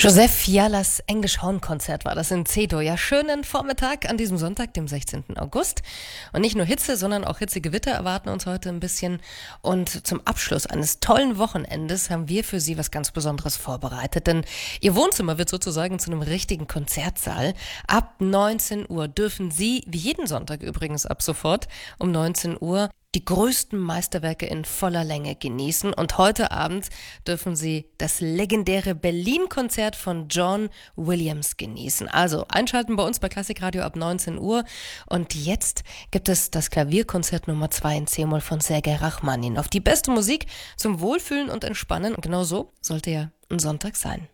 Joseph Fialas Englisch-Horn-Konzert war das in C-Dur. Ja, schönen Vormittag an diesem Sonntag, dem 16. August. Und nicht nur Hitze, sondern auch Hitzegewitter erwarten uns heute ein bisschen. Und zum Abschluss eines tollen Wochenendes haben wir für Sie was ganz Besonderes vorbereitet. Denn Ihr Wohnzimmer wird sozusagen zu einem richtigen Konzertsaal. Ab 19 Uhr dürfen Sie, wie jeden Sonntag übrigens ab sofort, um 19 Uhr die größten Meisterwerke in voller Länge genießen. Und heute Abend dürfen Sie das legendäre Berlin-Konzert von John Williams genießen. Also einschalten bei uns bei Klassikradio ab 19 Uhr. Und jetzt gibt es das Klavierkonzert Nummer 2 in C-Moll von Sergei Rachmanin. Auf die beste Musik zum Wohlfühlen und Entspannen. Und genau so sollte ja ein Sonntag sein.